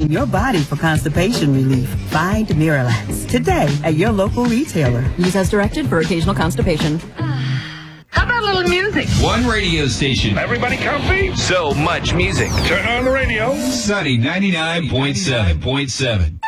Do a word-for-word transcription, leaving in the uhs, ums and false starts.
nourishing your body for constipation relief. Find Miralax today at your local retailer. Use as directed for occasional constipation. How about a little music? One radio station. Everybody comfy? So much music. Turn on the radio. Sunny ninety-nine point seven point seven.